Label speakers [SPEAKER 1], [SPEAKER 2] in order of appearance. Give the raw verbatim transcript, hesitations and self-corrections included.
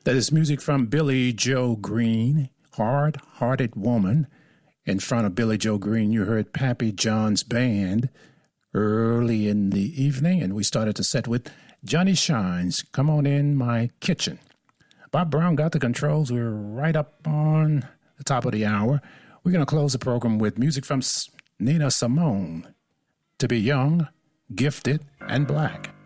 [SPEAKER 1] That is music from Billy Joe Green, Hard-Hearted Woman. In front of Billy Joe Green, you heard Pappy John's Band early in the evening, and we started the set with Johnny Shines, Come On In My Kitchen. Bob Brown got the controls. We're right up on the top of the hour. We're going to close the program with music from Nina Simone, To Be Young, Gifted, and Black.